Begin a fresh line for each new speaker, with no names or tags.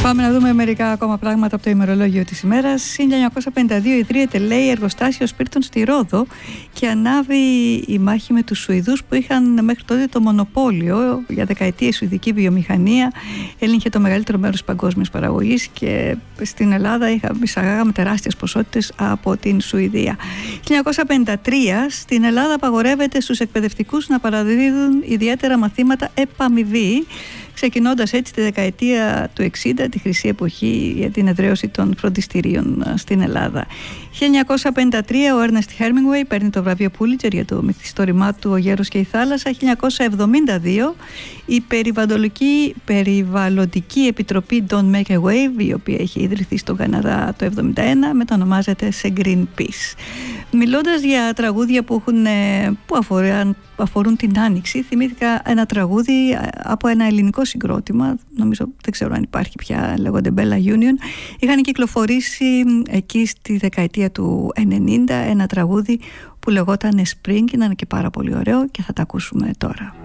Πάμε να δούμε μερικά ακόμα πράγματα από το ημερολόγιο της ημέρας. 1952 ιδρύεται, λέει, εργοστάσιο σπίρτων στη Ρόδο και ανάβει η μάχη με τους Σουηδούς που είχαν μέχρι τότε το μονοπόλιο. Για δεκαετίες η σουηδική βιομηχανία έλεγχε το μεγαλύτερο μέρος της παγκόσμιας παραγωγής και στην Ελλάδα εισαγάγαμε τεράστιες ποσότητες από την Σουηδία. 1953 στην Ελλάδα απαγορεύεται στους εκπαιδευτικούς να παραδίδουν ιδιαίτερα μαθήματα επαμοιβή, ξεκινώντας έτσι τη δεκαετία του 60, τη χρυσή εποχή για την εδραίωση των φροντιστηρίων στην Ελλάδα. 1953 ο Έρνεστ Χέμινγκουεϊ παίρνει το βραβείο Πούλιτσερ για το μυθιστόρημά του «Ο γέρος και η θάλασσα». 1972 η περιβαλλοντική επιτροπή Don't Make a Wave, η οποία έχει ιδρυθεί στον Καναδά το 1971, μετανομάζεται σε Greenpeace. Μιλώντας για τραγούδια που αφορούν την Άνοιξη, θυμήθηκα ένα τραγούδι από ένα ελληνικό συγκρότημα, νομίζω, δεν ξέρω αν υπάρχει πια, λέγονται Bella Union. Είχαν κυκλοφορήσει εκεί στη δεκαετία του 90 ένα τραγούδι που λεγόταν Spring, είναι και πάρα πολύ ωραίο και θα τα ακούσουμε τώρα.